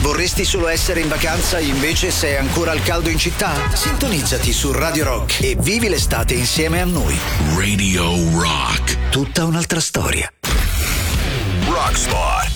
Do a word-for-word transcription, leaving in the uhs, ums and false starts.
Vorresti solo essere in vacanza, invece sei ancora al caldo in città? Sintonizzati su Radio Rock e vivi l'estate insieme a noi. Radio Rock. Tutta un'altra storia. Rock Spot.